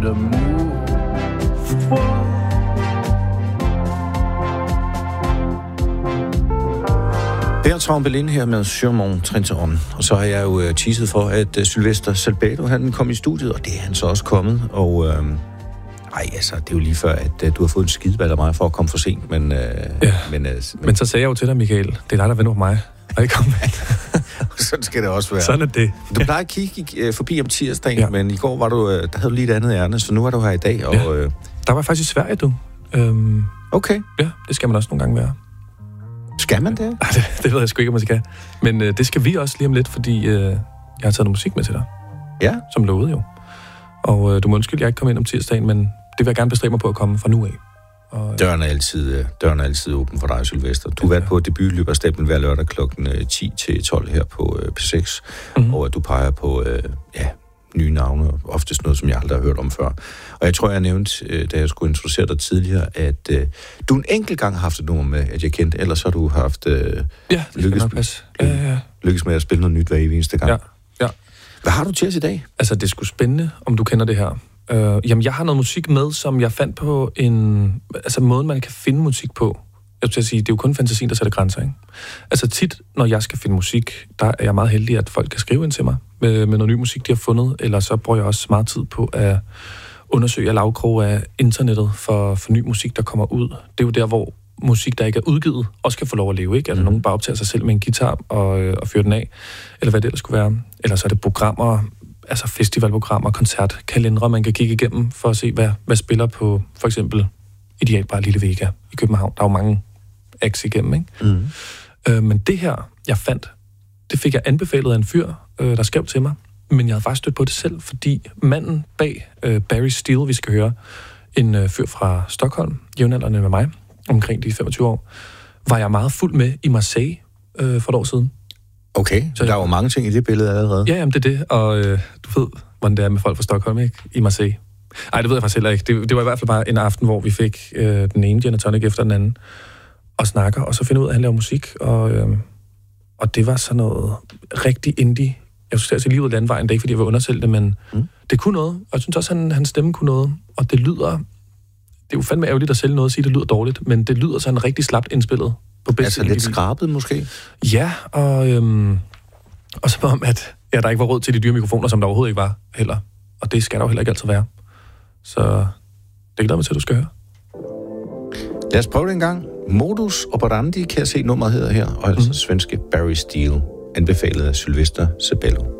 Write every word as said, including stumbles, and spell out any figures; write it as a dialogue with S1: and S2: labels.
S1: l'amour froid.
S2: Bertrand Belin her med Sur mon Trinteron. Og så har jeg jo uh, teaset for, at uh, Sylvester Salbato, han kom i studiet, og det er han så også kommet. Og uh, ej, altså, det er jo lige før, at uh, du har fået en skideball af mig for at komme for sent, men... Uh,
S3: ja,
S2: men, uh,
S3: men så sagde jeg jo til dig, Michael, det er dig, der vender på mig, og ikke omvendt.
S2: Sådan skal det også være.
S3: Sådan er det.
S2: Du plejer at kigge uh, forbi om tirsdagen, ja. Men i går var du, uh, der havde du lige et andet ærne, så nu er du her i dag. Og,
S3: ja.
S2: uh,
S3: Der var faktisk i Sverige, du. Øhm,
S2: okay.
S3: Ja, det skal man også nogle gange være.
S2: Skal man det?
S3: Ej, det, det ved jeg sgu ikke, om man skal. Men øh, det skal vi også lige om lidt, fordi øh, jeg har taget noget musik med til dig.
S2: Ja.
S3: Som lovet jo. Og øh, du må undskylde, jeg ikke kom ind om tirsdagen, men det vil jeg gerne bestræbe mig på at komme fra nu af. Og, øh,
S2: døren, er altid, døren er altid åben for dig, Sylvester. Du har været på debutløb af Stablen hver lørdag klokken ti til tolv her på øh, P seks, mm-hmm. og du peger på øh, ja, nye navne, oftest noget, som jeg aldrig har hørt om før. Og jeg tror, jeg nævnte, øh, da jeg skulle introducere dig tidligere, at øh, du en enkelt gang har haft et nummer med, at jeg kendte, ellers har du haft øh,
S3: ja,
S2: lykkes,
S3: ja, ja, ja.
S2: lykkes med at spille noget nyt hver eneste gang.
S3: Ja, ja.
S2: Hvad har du til os i dag?
S3: Altså, det er sgu spændende, om du kender det her. Øh, jamen, jeg har noget musik med, som jeg fandt på en... Altså, måden, man kan finde musik på. Jeg vil sige, det er jo kun fantasien, der sætter grænser, ikke? Altså, tit, når jeg skal finde musik, der er jeg meget heldig, at folk kan skrive ind til mig med, med noget ny musik, de har fundet, eller så bruger jeg også meget tid på at undersøge lavkrog af internettet for, for ny musik, der kommer ud. Det er jo der, hvor musik, der ikke er udgivet, også kan få lov at leve, ikke? Altså, mm. nogen bare optager sig selv med en guitar og, og fyrer den af, eller hvad det ellers skulle være. Eller så er det programmer, altså festivalprogrammer, koncertkalendere, man kan kigge igennem for at se, hvad, hvad spiller på, for eksempel, ideelt bare Lille Vega i København. Der er jo mange acts igennem, ikke? Mm. Øh, men det her, jeg fandt, det fik jeg anbefalet af en fyr, øh, der skrev til mig, men jeg havde faktisk stødt på det selv, fordi manden bag øh, Barry Steele, vi skal høre, en øh, fyr fra Stockholm, jævnaldrende med mig, omkring de femogtyve år, var jeg meget fuld med i Marseille øh, for et år siden.
S2: Okay, så der er jo mange ting i det billede allerede.
S3: Ja, jamen det er det, og øh, du ved, hvordan det er med folk fra Stockholm, ikke? I Marseille. Ej, det ved jeg faktisk heller ikke. Det, det var i hvert fald bare en aften, hvor vi fik øh, den ene gin and tonic efter den anden, og snakker, og så finder ud af, at han laver musik, og, øh, og det var sådan noget rigtig indie. Jeg synes, at livet af landvejen, det er ikke, fordi jeg vil undersælge det, men mm. det kunne noget, og jeg synes også, at han, hans stemme kunne noget, og det lyder, det er jo fandme ærgerligt at sælge noget og sige, at det lyder dårligt, men det lyder sådan rigtig slapt indspillet. På
S2: altså lidt skrabet måske?
S3: Ja, og, øhm, og som om, at ja, der ikke var råd til de dyre mikrofoner, som der overhovedet ikke var heller, og det skal der jo heller ikke altid være. Så det glæder mig til, at du skal høre.
S2: Lad os prøve det en gang. Modus operandi kan jeg se nummeret hedder her, og altså mm. svenske Barry Steele, anbefalet af Sylvester Sabello.